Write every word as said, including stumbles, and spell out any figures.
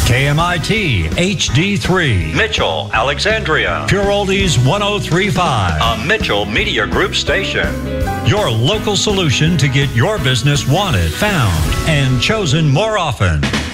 K M I T H D three, Mitchell, Alexandria. Pure Oldies one oh three point five. A Mitchell Media Group station. Your local solution to get your business wanted, found, and chosen more often.